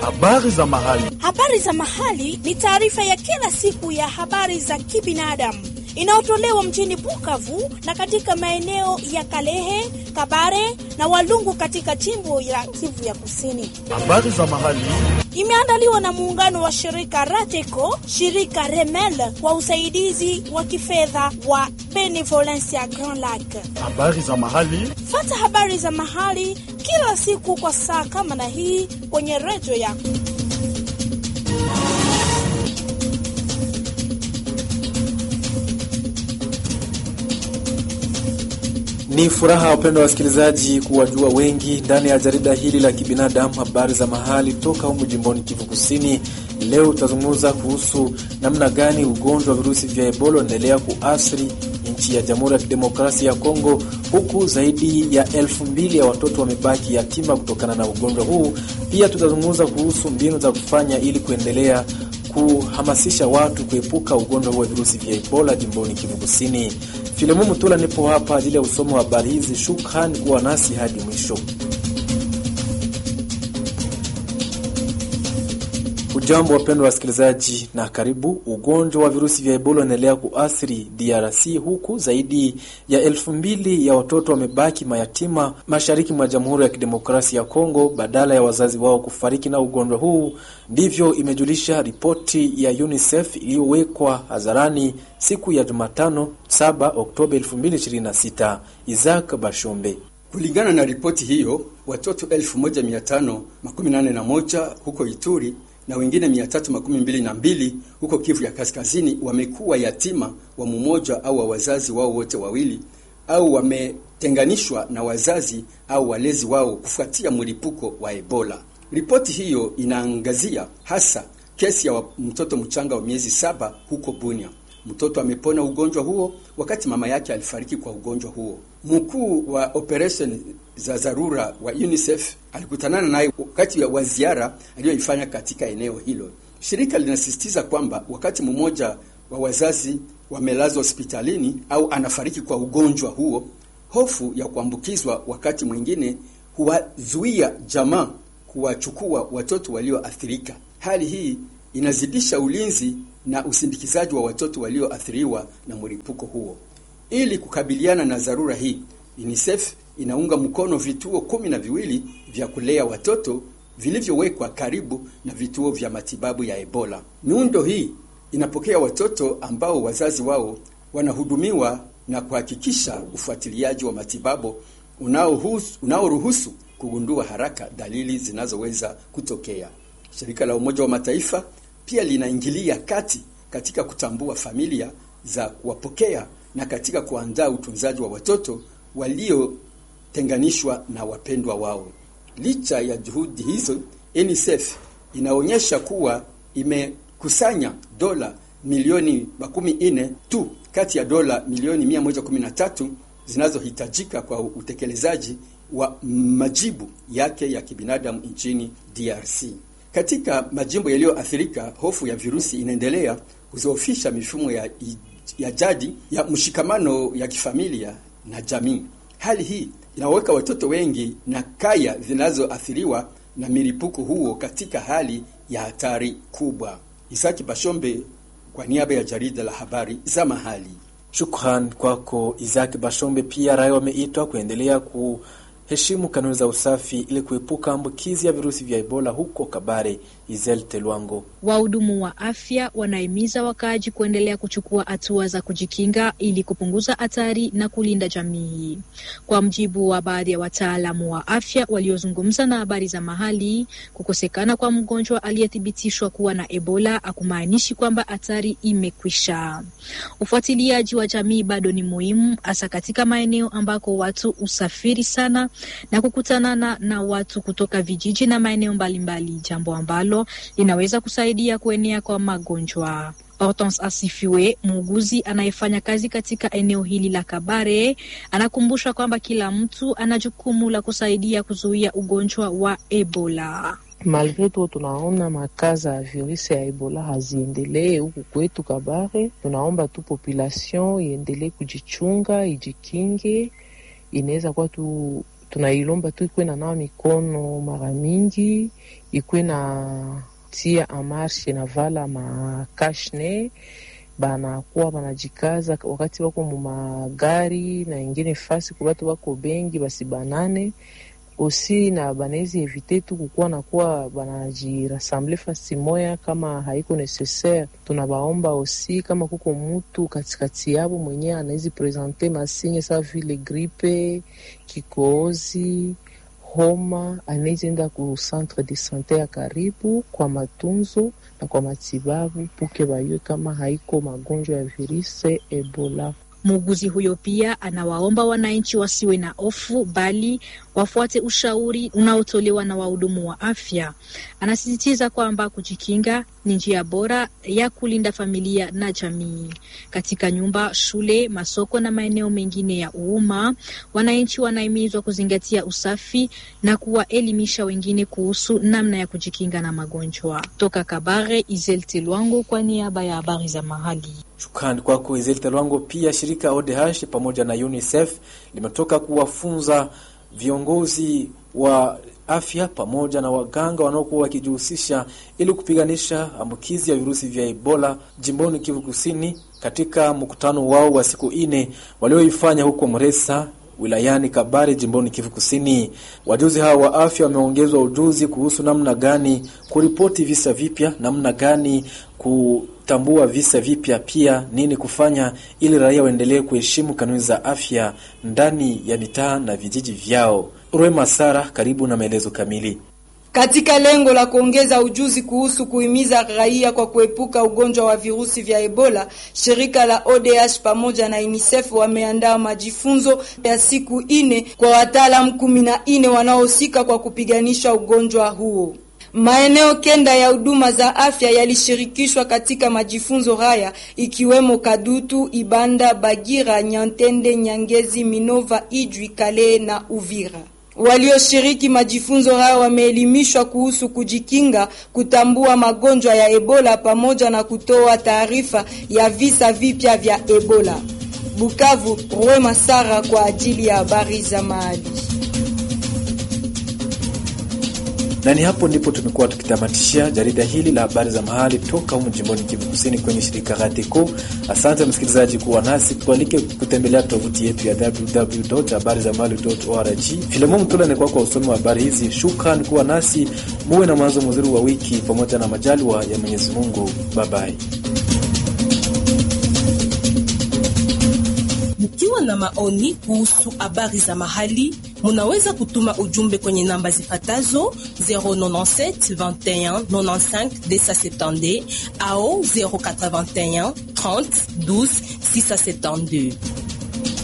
Habari za mahali. Habari za mahali ni taarifa ya kila siku ya habari za kibinadamu inayotolewa mjini Bukavu na katika maeneo ya Kalehe, Kabare na Walungu katika jimbo la Kivu ya Kusini. Habari za mahali imeandaliwa na muungano wa shirika Rateco, shirika Remel kwa usaidizi wa kifedha wa Benevolencia Grand Lac. Habari za mahali. Fata habari za mahali kila siku kwa saa kama na hii kwenye redio yako. Ni furaha wapendwa wasikilizaji kuwajua wengi ndani ya jarida hili la kibinadamu habari za mahali toka humu jimboni Kivu Kusini. Leo tutazungumza kuhusu namna gani ugonjwa wa virusi vya Ebola unaendelea kuathiri nchi ya Jamhuri ya Kidemokrasia ya Kongo, huku zaidi ya 2,000 ya watoto wamebaki yatima kutokana na ugonjwa huu. Pia tutazungumza kuhusu mbinu za kufanya ili kuendelea kuhamasisha watu kuepuka ugonjwa huu wa virusi vya Ebola jimboni Kivu Kusini. Filemu Mutula nipo hapa ajili ya usomo wa habari hizi. Shukrani kuwa nasi hadi mwisho. Ujambo wapendwa wasikilizaji na karibu. Ugonjwa wa virusi vya Ebola unaendelea kuathiri DRC, huku zaidi ya 2,000 ya watoto wamebaki mayatima mashariki mwa Jamhuri ya Kidemokrasia ya Kongo badala ya wazazi wao kufariki na ugonjwa huu. Ndivyo imejulisha ripoti ya UNICEF iliyowekwa hadharani siku ya Jumatano 7 Oktoba 2026. Isaac Bashombe. Kulingana na ripoti hiyo, watoto 1581 huko Ituri na wengine 322 huko Kivu ya Kaskazini wamekuwa yatima wa mmoja au wa wazazi wao wote wawili, au wametenganishwa na wazazi au walezi wao kufuatia mlipuko wa Ebola. Ripoti hiyo inaangazia hasa kesi ya mtoto mchanga wa miezi 7 huko Bunia. Mtoto amepona ugonjwa huo wakati mama yake alifariki kwa ugonjwa huo. Mkuu wa operation za dharura wa UNICEF alikutana naye wakati wa ziara aliyoifanya katika eneo hilo. Shirika linasisitiza kwamba wakati mmoja wa wazazi wamelazwa hospitalini au anafariki kwa ugonjwa huo, hofu ya kuambukizwa wakati mwingine huwazuia jamaa kuwachukua watoto walioathirika. Hali hii inazidisha ulinzi na usindikizaji wa watoto walioathiriwa na mlipuko huo. Ili kukabiliana na dharura hii, UNICEF inaunga mkono vituo 12 vya kulea watoto vilivyowekwa karibu na vituo vya matibabu ya Ebola. Miundo hii inapokea watoto ambao wazazi wao wanahudumiwa na kuhakikisha ufuatiliaji wa matibabu unaoruhusu kugundua haraka dalili zinazoweza kutokea. Shirika la Umoja wa Mataifa pia linaingilia kati katika kutambua familia za kuwapokea na katika kuandaa utunzaji wa watoto waliotenganishwa na wapendwa wao. Licha ya juhudi hizo, UNICEF inaonyesha kuwa imekusanya dola milioni 40 tu kati ya dola milioni 113 zinazohitajika kwa utekelezaji wa majibu yake ya kibinadamu nchini DRC. Katika majimbo yaliyoathirika, hofu ya virusi inaendelea kuzoofisha mifumo ya jadi ya mshikamano ya kifamilia na jamii. Hali hii inaweka watoto wengi na kaya zinazoathiriwa na milipuko huo katika hali ya hatari kubwa. Isaki Bashombe kwa niaba ya jarida la habari za mahali. Shukran kwako Isaac Bashombe. Pia raia wameitwa kuendelea kuheshimu kanuni za usafi ili kuepuka ambukizi ya virusi vya Ebola huko Kabare. Izel Telwango. Wahudumu wa afya wanahimiza wakaaji kuendelea kuchukua hatua za kujikinga ili kupunguza hatari na kulinda jamii. Kwa mjibu wa baadhi ya wataalamu wa afya waliozungumza na habari za mahali, kukosekana kwa mgonjwa aliyethibitishwa kuwa na Ebola hakumaanishi kwamba hatari imekwisha. Ufuatiliaji wa jamii bado ni muhimu, hasa katika maeneo ambako watu usafiri sana na kukutanana na watu kutoka vijiji na maeneo mbalimbali, jambo ambalo linaweza kusaidia kuenea kwa magonjwa. Hortense Asifiwe, muuguzi anayefanya kazi katika eneo hili la Kabare, anakumbusha kwamba kila mtu ana jukumu la kusaidia kuzuia ugonjwa wa Ebola. Malgré tout tunaona makaza ya virusi ya Ebola haziendelee huku kwetu Kabare. Tunaomba tu population iendelee kujichunga, ijikinge. Inaweza kuwa tu tunailomba tu ikuwe na nawa mikono mara mingi, ikuwe na tia amarshe na vala makashne, banakuwa banajikaza wakati wako mumagari na ingine fasi kubatu wako bengi basi banane osi, na banezi evite tu kukuwa nakuwa banajirassemble fasi moya kama haiko necessaire. Tunabaomba osi kama kuko mutu katikati yabo mwenye anawezi presente masinye sa vile gripe, kikohozi, homa, anawezi enda ku centre de santé ya karibu kwa matunzo na kwa matibabu puke bayue kama haiko magonjwa ya virusi Ebola. Muuguzi huyo pia anawaomba wananchi wasiwe na hofu bali wafuate ushauri unaotolewa na wahudumu wa afya. Anasisitiza kwamba kujikinga ni njia bora ya kulinda familia na jamii. Katika nyumba, shule, masoko na maeneo mengine ya umma, wananchi wanahimizwa kuzingatia usafi na kuwaelimisha wengine kuhusu namna ya kujikinga na magonjwa. Toka Kabare, Izelte Lwango kwa niaba ya habari za mahali. Shukrani kwako Izelte Lwango. Pia shirika ODH pamoja na UNICEF limetoka kuwafunza viongozi wa afya pamoja na waganga wanaokuwa wakijihusisha ili kupiganisha ambukizi ya virusi vya Ebola jimboni Kivu Kusini, katika mkutano wao wa siku 4 walioifanya huko Muresa wilayani Kabare jimboni Kivu Kusini. Wajuzi hawa wa afya wameongezwa ujuzi kuhusu namna gani kuripoti visa vipya, namna gani kutambua visa vipya, pia nini kufanya ili raia waendelee kuheshimu kanuni za afya ndani ya mitaa na vijiji vyao. Rwema Sara, karibu na maelezo kamili. Katika lengo la kuongeza ujuzi kuhusu kuhimiza raia kwa kuepuka ugonjwa wa virusi vya Ebola, shirika la ODH pamoja na UNICEF wameandaa majifunzo ya siku 4 kwa wataalamu 14 wanaohusika kwa kupiganisha ugonjwa huo. Maeneo 9 ya huduma za afya yalishirikishwa katika majifunzo haya, ikiwemo Kadutu, Ibanda, Bagira, Nyantende, Nyangezi, Minova, Ijwi, Kale na Uvira. Walioshiriki majifunzo haya wameelimishwa kuhusu kujikinga, kutambua magonjwa ya Ebola pamoja na kutoa taarifa ya visa vipya vya Ebola. Bukavu, Rwema Sara kwa ajili ya habari za mahali. Na ni hapo ndipo tumekuwa tukitamatishia jarida hili la habari za mahali toka humu jimboni Kivu Kusini kwenye shirika Rateko. Asante msikilizaji kuwa nasi, tualike kutembelea tovuti yetu ya www.habarizamahali.org. Filemon Mtula ni kwa usomi wa habari hizi. Shukrani kuwa nasi, muwe na mwanzo mzuri wa wiki pamoja na majaliwa ya Mwenyezi Mungu. Bye bye. Mkiwa na maoni kuhusu habari za mahali, munaweza kutuma ujumbe kwenye namba zifatazo 097 21 95 270 au 081 30 12 672.